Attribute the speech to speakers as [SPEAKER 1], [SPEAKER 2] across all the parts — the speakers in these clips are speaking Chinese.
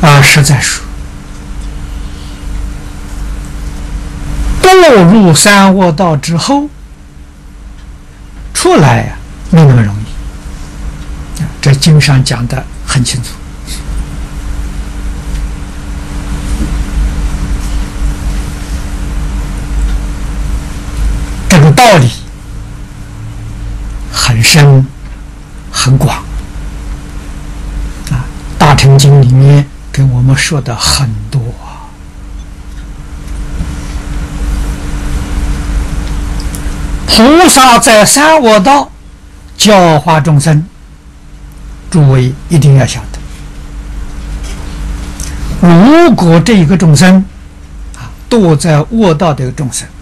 [SPEAKER 1] 实在说，堕入三恶道之后，出来呀，没那么容易。这经上讲的很清楚。这个道理很深很广大乘经里面跟我们说的很多菩萨在三恶道教化众生，诸位一定要晓得，如果这一个众生堕在恶道的一个众生，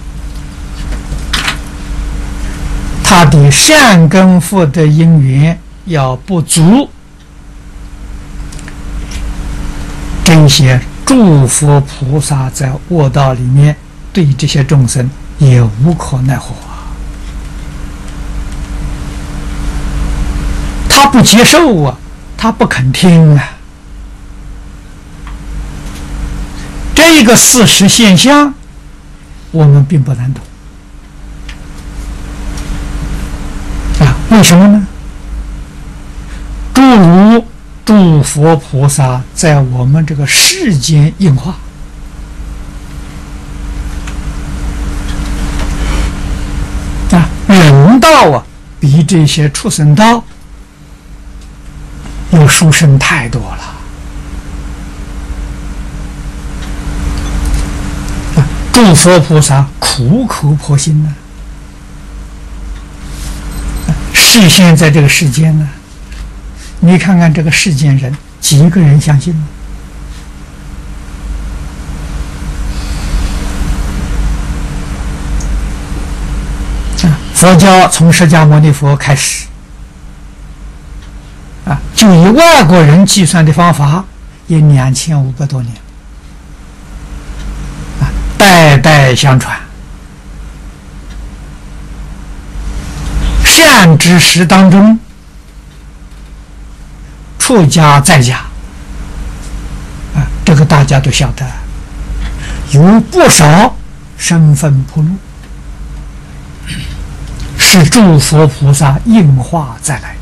[SPEAKER 1] 他的善根福德因缘要不足，这些诸佛菩萨在恶道里面对这些众生也无可奈何他不接受他不肯听这个事实现象我们并不难懂为什么呢？诸如诸佛菩萨在我们这个世间应化人道比这些畜生道要殊胜太多了。诸佛菩萨苦口婆心示现在这个世间呢，你看看这个世间人几个人相信呢？佛教从释迦牟尼佛开始就以外国人计算的方法也2500多年代代相传，善知识当中出家在家这个大家都晓得，有不少身份铺路，是诸佛菩萨应化再来